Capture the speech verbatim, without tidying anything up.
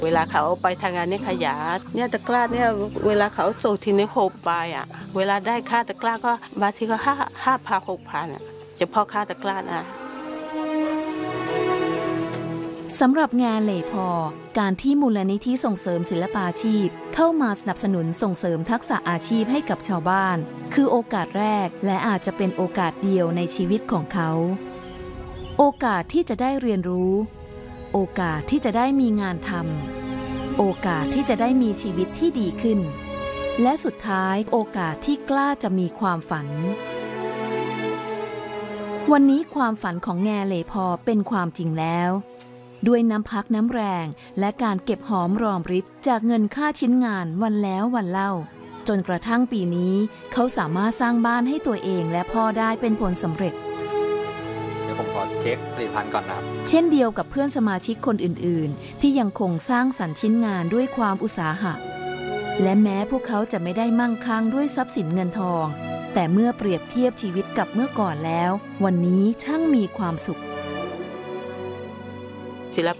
เวลาเขาไปทำงานเนี่ยขยันเนี่ยตะกร้าเนี่ยเวลาเขาส่งทีนี้หกใบอ่ะเวลาได้ค่าตะกร้าก็บางทีก็ห้าห้าพันหกพันอ่ะเฉพาะค่าตะกร้านะสำหรับงานเหล่พอการที่มูลนิธิส่งเสริมศิลปาชีพเข้ามาสนับสนุนส่งเสริมทักษะอาชีพให้กับชาวบ้านคือโอกาสแรกและอาจจะเป็นโอกาสเดียวในชีวิตของเขาโอกาสที่จะได้เรียนรู้โอกาสที่จะได้มีงานทำโอกาสที่จะได้มีชีวิตที่ดีขึ้นและสุดท้ายโอกาสที่กล้าจะมีความฝันวันนี้ความฝันของแง่เหล่พอเป็นความจริงแล้วด้วยน้ำพักน้ำแรงและการเก็บหอมรอมริบจากเงินค่าชิ้นงานวันแล้ววันเล่าจนกระทั่งปีนี้เขาสามารถสร้างบ้านให้ตัวเองและพ่อได้เป็นผลสำเร็จเดี๋ยวผมขอเช็คผลิตภัณฑ์ก่อนนะครับเช่นเดียวกับเพื่อนสมาชิกคนอื่นๆที่ยังคงสร้างสรรค์ชิ้นงานด้วยความอุตสาหะและแม้พวกเขาจะไม่ได้มั่งคั่งด้วยทรัพย์สินเงินทองแต่เมื่อเปรียบเทียบชีวิตกับเมื่อก่อนแล้ววันนี้ช่างมีความสุข